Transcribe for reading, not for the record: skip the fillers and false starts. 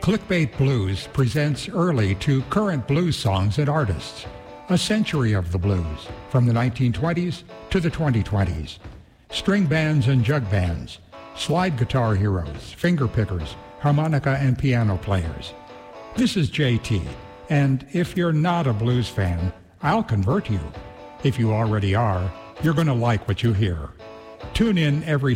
Clickbait Blues presents early to current blues songs and artists. A century of the blues, from the 1920s to the 2020s. String bands and jug bands, slide guitar heroes, finger pickers, harmonica and piano players. This is JT, and if you're not a blues fan, I'll convert you. If you already are, you're going to like what you hear. Tune in every